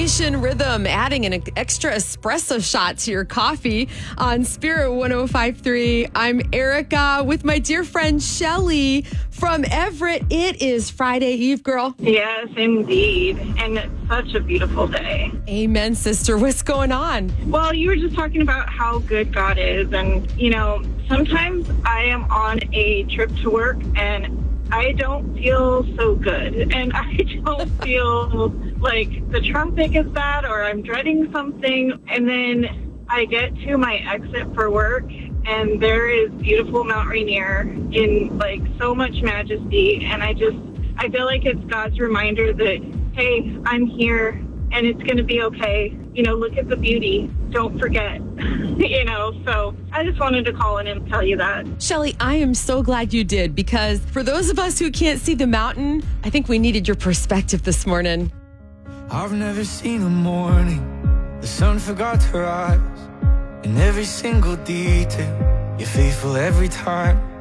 Nation Rhythm, adding an extra espresso shot to your coffee on Spirit 105.3. I'm Erica with my dear friend Shelly from Everett. It is Friday Eve, girl. Yes, indeed. And it's such a beautiful day. Amen, sister. What's going on? Well, you were just talking about how good God is. And, sometimes I am on a trip to work and I don't feel so good. And I don't feel like the traffic is bad or I'm dreading something. And then I get to my exit for work and there is beautiful Mount Rainier in so much majesty. And I feel like it's God's reminder that, hey, I'm here and it's going to be okay. Look at the beauty. Don't forget, so I just wanted to call in and tell you that. Shelly, I am so glad you did, because for those of us who can't see the mountain, I think we needed your perspective this morning. I've never seen a morning the sun forgot to rise. In every single detail, you're faithful every time.